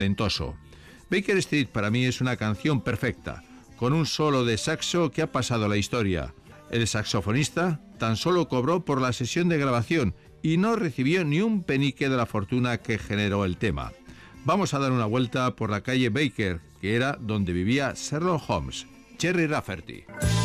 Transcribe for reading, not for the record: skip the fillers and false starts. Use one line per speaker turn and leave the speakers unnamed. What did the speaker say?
talentoso. Baker Street para mí es una canción perfecta, con un solo de saxo que ha pasado a la historia. El saxofonista tan solo cobró por la sesión de grabación y no recibió ni un penique de la fortuna que generó el tema. Vamos a dar una vuelta por la calle Baker, que era donde vivía Sherlock Holmes, Gerry Rafferty.